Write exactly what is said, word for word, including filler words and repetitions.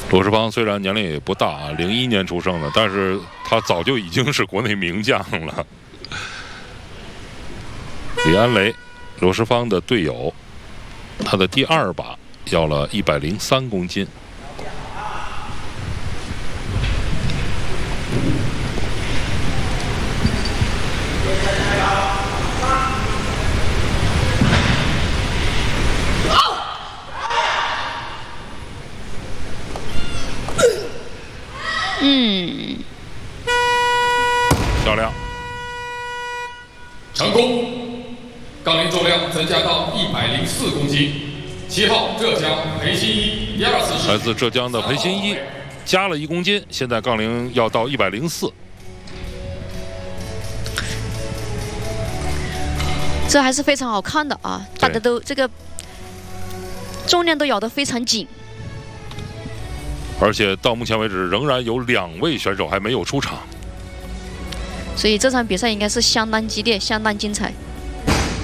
罗世芳虽然年龄也不大啊，零一年出生的，但是他早就已经是国内名将了。李安雷，罗世芳的队友，他的第二把要了一百零三公斤。 嗯， 漂亮， 成功，杠铃重量增加到一百零四公斤。七号浙江裴新一，第二次试来自浙江的裴新一，加了一公斤，现在杠铃要到一百零四。 这还是非常好看的啊！大家都这个重量都咬得非常紧。 而且到目前为止，仍然有两位选手还没有出场， 所以这场比赛应该是相当激烈、相当精彩。